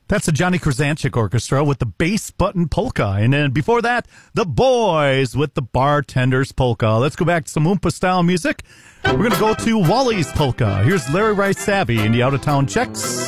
That's the Johnny Krzanchik Orchestra with the Bass Button Polka. And then before that, the Boys with the Bartender's Polka. Let's go back to some Oompa-style music. We're going to go to Wally's Polka. Here's Larry Rice Savvy in the Out-of-Town Checks.